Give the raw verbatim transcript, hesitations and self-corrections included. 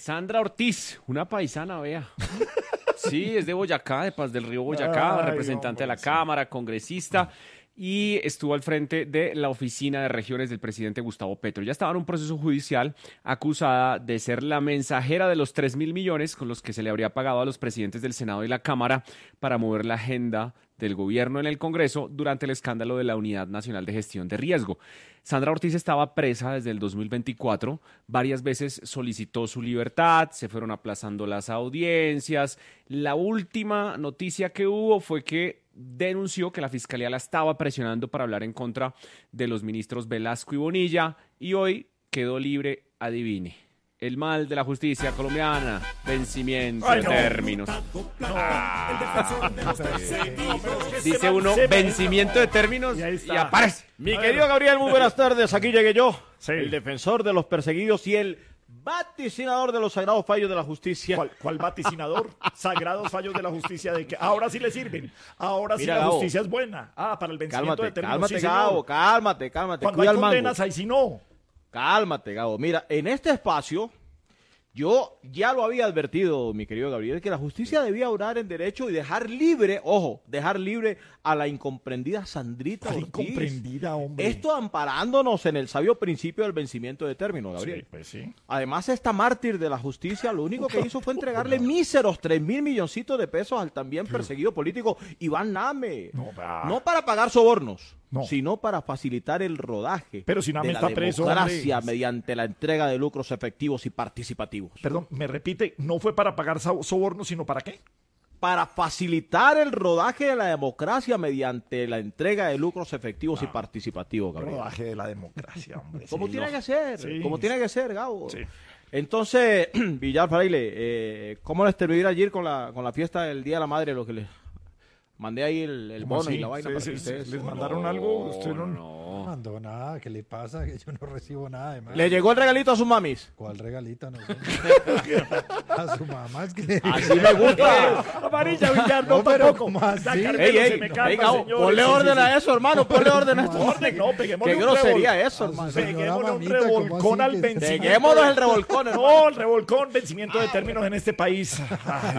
Sandra Ortiz, una paisana, vea. Sí, es de Boyacá, de Paz del Río Boyacá, Ay, representante hombre, de la sí. Cámara, congresista, y estuvo al frente de la oficina de regiones del presidente Gustavo Petro. Ya estaba en un proceso judicial acusada de ser la mensajera de los tres mil millones con los que se le habría pagado a los presidentes del Senado y la Cámara para mover la agenda del gobierno en el Congreso durante el escándalo de la Unidad Nacional de Gestión de Riesgo. Sandra Ortiz estaba presa desde el dos mil veinticuatro, varias veces solicitó su libertad, se fueron aplazando las audiencias. La última noticia que hubo fue que denunció que la Fiscalía la estaba presionando para hablar en contra de los ministros Velasco y Bonilla y hoy quedó libre, adivine. El mal de la justicia colombiana, vencimiento Ay, de no. términos. No. Ah, dice uno, vencimiento de términos y, y aparece. Mi querido Gabriel, muy buenas tardes, aquí llegué yo, sí. el defensor de los perseguidos y el vaticinador de los sagrados fallos de la justicia. ¿Cuál, cuál vaticinador? Sagrados fallos de la justicia, de que ahora sí le sirven, ahora Mira, sí la Gabo, justicia es buena. Ah, para el vencimiento cálmate, de términos. Cálmate, sí, Gabo, cálmate, cálmate. Cuando hay condenas, ahí sí no. Cálmate, Gabo. Mira, en este espacio, yo ya lo había advertido, mi querido Gabriel, que la justicia debía orar en derecho y dejar libre, ojo, dejar libre a la incomprendida Sandrita Ortiz. Incomprendida, hombre. Esto amparándonos en el sabio principio del vencimiento de término, Gabriel. Sí, pues sí. Además, esta mártir de la justicia lo único que hizo fue entregarle míseros tres mil milloncitos de pesos al también perseguido político Iván Name. No, no para pagar sobornos. No. Sino para facilitar el rodaje Pero si Name de la está preso, democracia hombre. mediante la entrega de lucros efectivos y participativos. Perdón, me repite, no fue para pagar sobornos, sino ¿para qué? Para facilitar el rodaje de la democracia mediante la entrega de lucros efectivos ah, y participativos, Gabriel. Rodaje de la democracia, hombre. Como sí, tiene no. que ser, sí. como tiene que ser, Gabo. Sí. Entonces, Villar Fraile, eh, ¿cómo les terminó ayer con la, con la fiesta del Día de la Madre, lo que les... Mandé ahí el, el bono así? y la vaina sí, para sí, que ustedes... ¿Les mandaron no, algo? Usted no... no. No mandó nada. ¿Qué le pasa? Que yo no recibo nada de más. ¿Le llegó el regalito a sus mamis? ¿Cuál regalito? No sé. A su mamá es que... Así me gusta. Amarilla, Villar, no, no pero tampoco. ¿cómo así? Ey, ey, me calma, ey, Gabo, señores, ponle sí, orden sí, a sí. eso, hermano. Ponle orden a esto. Orden, no, peguémosle Qué un grosería revol... eso, hermano. Peguémosle un mamita, revolcón al que... vencimiento. Peguémonos el revolcón, hermano. No, el revolcón, vencimiento de términos en este país.